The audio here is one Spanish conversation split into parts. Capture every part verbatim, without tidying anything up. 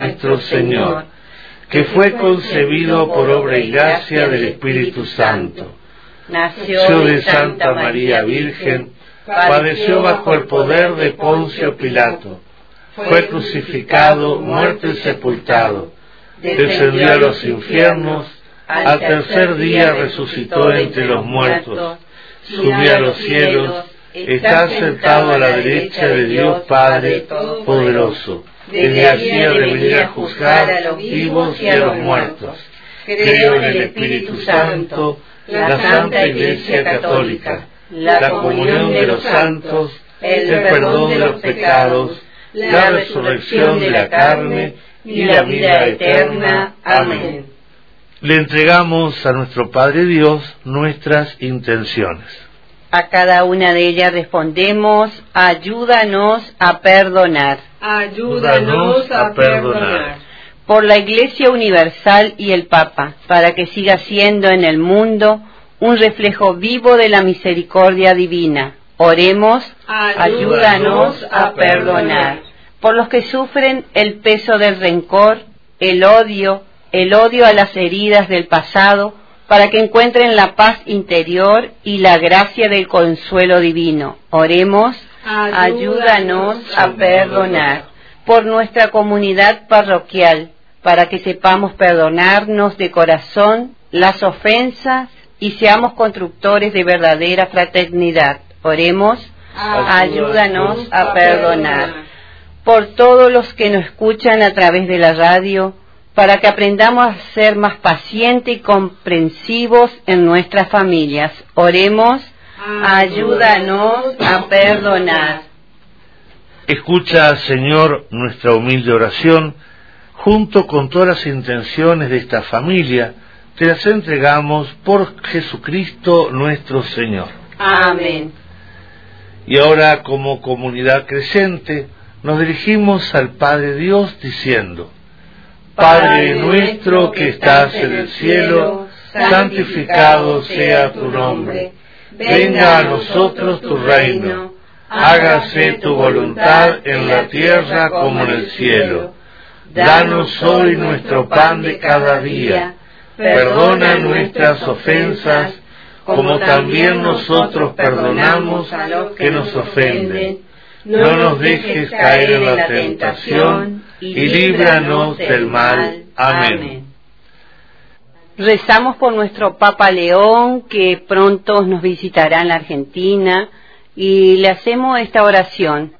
nuestro Señor, que fue concebido por obra y gracia del Espíritu Santo. Nació de Santa María Virgen, padeció bajo el poder de Poncio Pilato, fue crucificado, muerto y sepultado, descendió a los infiernos, al tercer día resucitó entre los muertos, subió a los cielos, está sentado a la derecha de Dios Padre Todopoderoso. Desde allí ha de venir a juzgar a los vivos y a los muertos. Creo en el Espíritu Santo, la Santa Iglesia Católica, la comunión de los santos, el perdón de los pecados, la resurrección de la carne y la vida eterna. Amén. Le entregamos a nuestro Padre Dios nuestras intenciones. A cada una de ellas respondemos: ayúdanos a perdonar. Ayúdanos a perdonar. Por la Iglesia Universal y el Papa, para que siga siendo en el mundo un reflejo vivo de la misericordia divina. Oremos: ayúdanos a perdonar. Por los que sufren el peso del rencor, el odio, el odio a las heridas del pasado, para que encuentren la paz interior y la gracia del consuelo divino. Oremos: ayúdanos a perdonar. Por nuestra comunidad parroquial, para que sepamos perdonarnos de corazón las ofensas y seamos constructores de verdadera fraternidad. Oremos: ayúdanos a perdonar. Por todos los que nos escuchan a través de la radio, para que aprendamos a ser más pacientes y comprensivos en nuestras familias. Oremos: ayúdanos a perdonar. Escucha, Señor, nuestra humilde oración, junto con todas las intenciones de esta familia, te las entregamos por Jesucristo nuestro Señor. Amén. Y ahora, como comunidad creyente, nos dirigimos al Padre Dios diciendo: Padre nuestro que estás en el cielo, santificado sea tu nombre. Venga a nosotros tu reino. Hágase tu voluntad en la tierra como en el cielo. Danos hoy nuestro pan de cada día. Perdona nuestras ofensas, como también nosotros perdonamos a los que nos ofenden. No nos dejes caer en la tentación y líbranos del mal. Amén. Rezamos por nuestro Papa León, que pronto nos visitará en la Argentina, y le hacemos esta oración.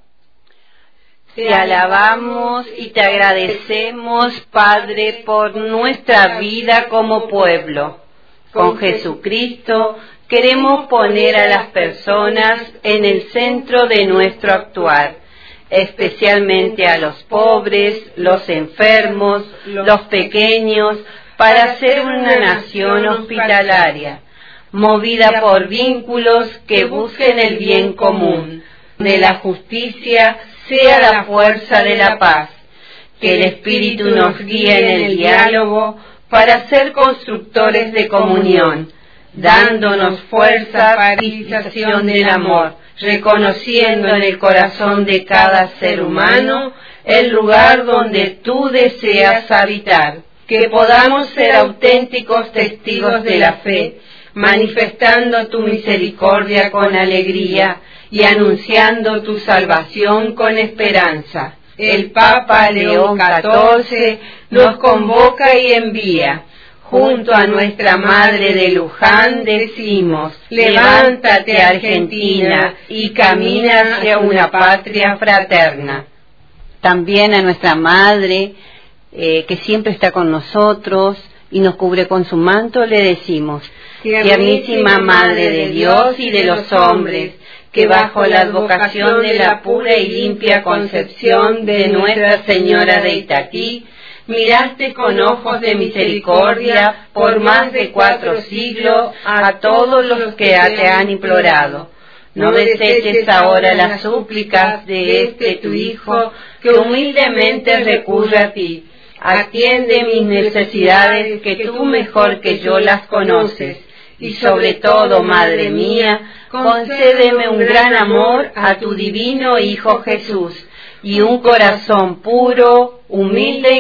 Te alabamos y te agradecemos, Padre, por nuestra vida como pueblo. Con Jesucristo queremos poner a las personas en el centro de nuestro actuar, especialmente a los pobres, los enfermos, los pequeños, para ser una nación hospitalaria, movida por vínculos que busquen el bien común, de la justicia sea la fuerza de la paz. Que el Espíritu nos guíe en el diálogo para ser constructores de comunión, dándonos fuerza para la realización del amor, reconociendo en el corazón de cada ser humano el lugar donde tú deseas habitar. Que podamos ser auténticos testigos de la fe, manifestando tu misericordia con alegría y anunciando tu salvación con esperanza. El Papa León catorce nos convoca y envía. Junto a nuestra Madre de Luján decimos: levántate, Argentina, y camina hacia una patria fraterna. También a nuestra Madre, eh, que siempre está con nosotros y nos cubre con su manto, le decimos: tiernísima Madre de Dios y de los hombres, que bajo la advocación de la pura y limpia concepción de Nuestra Señora de Itaquí, miraste con ojos de misericordia por más de cuatro siglos a todos los que te han implorado. No deseches ahora las súplicas de este tu Hijo, que humildemente recurre a ti. Atiende mis necesidades, que tú mejor que yo las conoces. Y sobre todo, Madre mía, concédeme un gran amor a tu divino Hijo Jesús, y un corazón puro, humilde y